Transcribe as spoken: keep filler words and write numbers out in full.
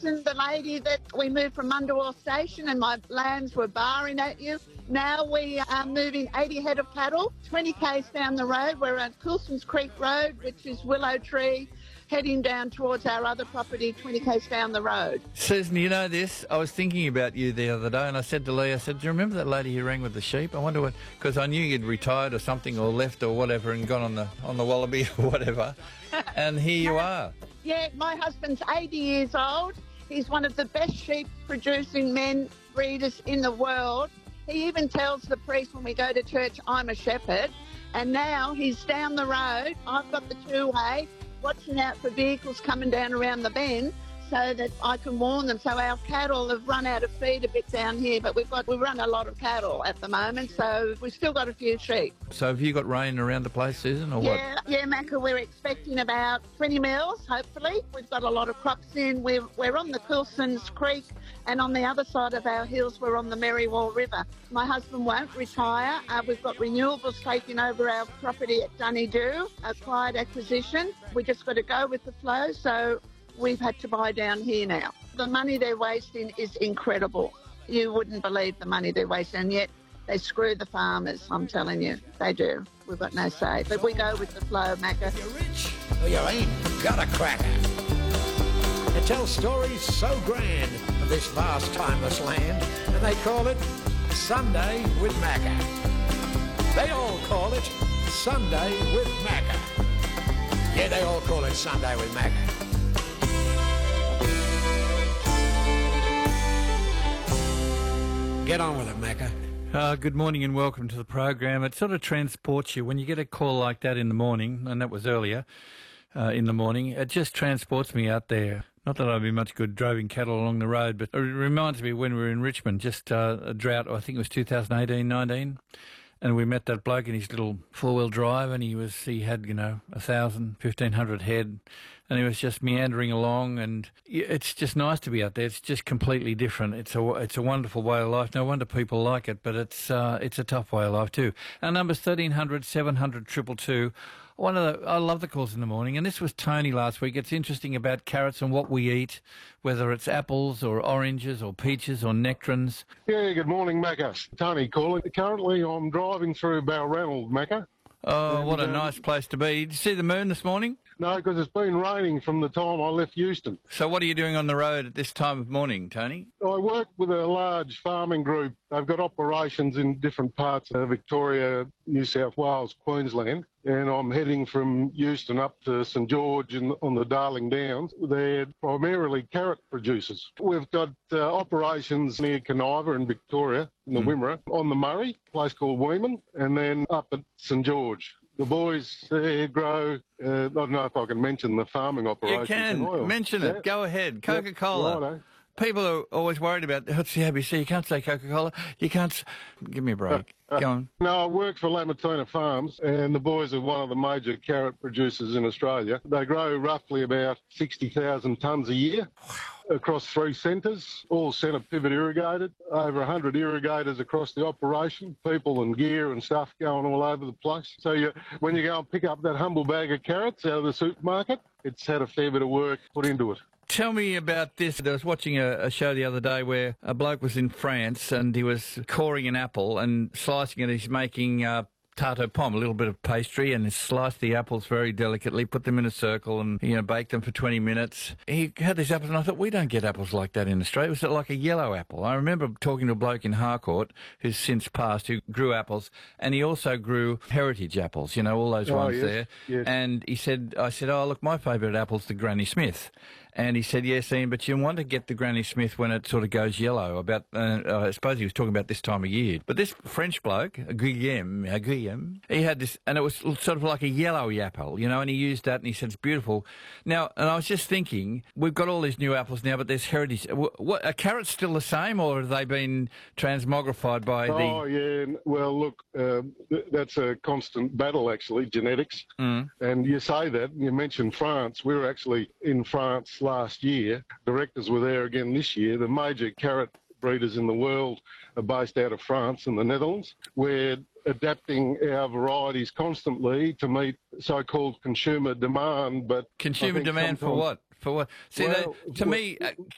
Susan, the lady that we moved from Mundawar Station and my lands were barring at you. Now we are moving eighty head of cattle, twenty k's down the road. We're at Coulson's Creek Road, which is Willow Tree, heading down towards our other property, twenty k's down the road. Susan, you know this? I was thinking about you the other day, and I said to Lee, I said, do you remember that lady who rang with the sheep? I wonder what... Because I knew you'd retired or something, or left or whatever, and gone on the on the Wallaby or whatever. And here you are. Yeah, my husband's eighty years old. He's one of the best sheep-producing men breeders in the world. He even tells the priest when we go to church, I'm a shepherd. And now he's down the road. I've got the two-way, watching out for vehicles coming down around the bend so that I can warn them. So our cattle have run out of feed a bit down here, but we've got we run a lot of cattle at the moment, so we've still got a few sheep. So have you got rain around the place, Susan, or what? Yeah, yeah, Macca, we're expecting about twenty mils, hopefully. We've got a lot of crops in. We're, we're on the Coulson's Creek, and on the other side of our hills, we're on the Merrywall River. My husband won't retire. Uh, we've got renewables taking over our property at Dunedoo, a quiet acquisition. We just got to go with the flow, so we've had to buy down here now. The money they're wasting is incredible. You wouldn't believe the money they're wasting, and yet they screw the farmers, I'm telling you. They do. We've got no say. But we go with the flow, Macca. You're rich or you ain't got a cracker. It tells stories so grand of this vast, timeless land, and they call it Sunday with Macca. They all call it Sunday with Macca. Yeah, they all call it Sunday with Macca. Get on with it, Macca. Uh, good morning and welcome to the program. It sort of transports you when you get a call like that in the morning, and that was earlier uh, in the morning. It just transports me out there. Not that I'd be much good driving cattle along the road, but it reminds me when we were in Richmond, just uh, a drought, I think it was two thousand eighteen nineteen, and we met that bloke in his little four-wheel drive, and he was he had, you know, a thousand, fifteen hundred head, and he was just meandering along, and it's just nice to be out there. It's just completely different. It's a it's a wonderful way of life. No wonder people like it, but it's uh, it's a tough way of life too. Our number's thirteen hundred, seven hundred, two two two. One of the, I love the calls in the morning, and this was Tony last week. It's interesting about carrots and what we eat, whether it's apples or oranges or peaches or nectarines. Yeah, good morning, Macca. Tony calling. Currently, I'm driving through Balranald, Macca. Oh, and, what a um, nice place to be. Did you see the moon this morning? No, because it's been raining from the time I left Euston. So what are you doing on the road at this time of morning, Tony? I work with a large farming group. They've got operations in different parts of Victoria, New South Wales, Queensland, and I'm heading from Euston up to St George in, on the Darling Downs. They're primarily carrot producers. We've got uh, operations near Caniva in Victoria, in the mm. Wimmera, on the Murray, a place called Weeman, and then up at St George. The boys there grow, uh, I don't know if I can mention the farming operations. You can, in mention it, yeah. Go ahead. Coca-Cola. Yeah, righto. People are always worried about, what's the A B C? You can't say Coca-Cola. You can't... S- Give me a break. Go on. No, I work for Lamatuna Farms, and the boys are one of the major carrot producers in Australia. They grow roughly about sixty thousand tonnes a year. Wow. Across three centres, all centre pivot irrigated, over one hundred irrigators across the operation, people and gear and stuff going all over the place. So you, when you go and pick up that humble bag of carrots out of the supermarket, it's had a fair bit of work put into it. Tell me about this. I was watching a, a show the other day where a bloke was in France and he was coring an apple and slicing it. He's making uh, tarte aux pommes, a little bit of pastry, and he sliced the apples very delicately, put them in a circle and, you know, baked them for twenty minutes. He had these apples, and I thought, we don't get apples like that in Australia. It was like a yellow apple. I remember talking to a bloke in Harcourt who's since passed, who grew apples, and he also grew heritage apples, you know, all those oh, ones yes, there. Yes. And he said, I said, oh, look, my favourite apple's the Granny Smith. And he said, yes, Ian, but you want to get the Granny Smith when it sort of goes yellow. About, uh, I suppose he was talking about this time of year. But this French bloke, Guillaume, uh, Guillaume, he had this, and it was sort of like a yellow apple, you know, and he used that, and he said it's beautiful. Now, and I was just thinking, we've got all these new apples now, but there's heritage. What, are carrots still the same, or have they been transmogrified by the... Oh, yeah, well, look, uh, th- that's a constant battle, actually, genetics. Mm. And you say that, you mentioned France. We were actually in France last year. Directors were there again this year. The major carrot breeders in the world are based out of France and the Netherlands. We're adapting our varieties constantly to meet so-called consumer demand, but consumer demand for what? For what? See, well, they, to well, me, uh,